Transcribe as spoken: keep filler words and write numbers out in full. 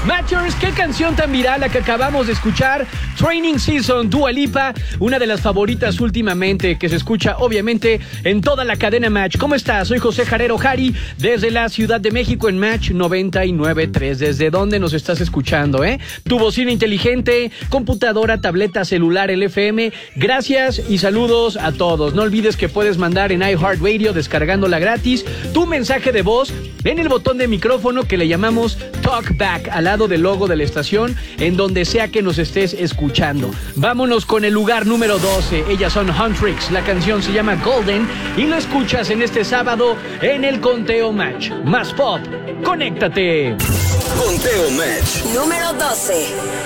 Matchers, qué canción tan viral la que acabamos de escuchar. Training Season, Dua Lipa, una de las favoritas últimamente, que se escucha obviamente en toda la cadena Match. ¿Cómo estás? Soy José Jarero Jari, desde la Ciudad de México en Match noventa y nueve punto tres. ¿Desde dónde nos estás escuchando, eh? Tu bocina inteligente, computadora, tableta, celular, el F M. Gracias y saludos a todos. No olvides que puedes mandar en iHeartRadio, descargándola gratis, tu mensaje de voz en el botón de micrófono que le llamamos Talkback, al lado del logo de la estación, en donde sea que nos estés escuchando. Vámonos con el lugar número doce. Ellas son Huntrix. La canción se llama Golden y lo escuchas en este sábado en el Conteo Match. Más pop, conéctate. Conteo Match número doce.